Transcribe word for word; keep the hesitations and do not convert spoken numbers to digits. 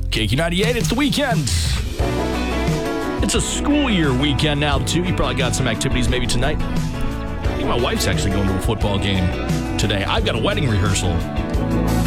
K Q ninety-eight, it's the weekend. It's a school year weekend now, too. You probably got some activities maybe tonight. I think my wife's actually going to a football game today. I've got a wedding rehearsal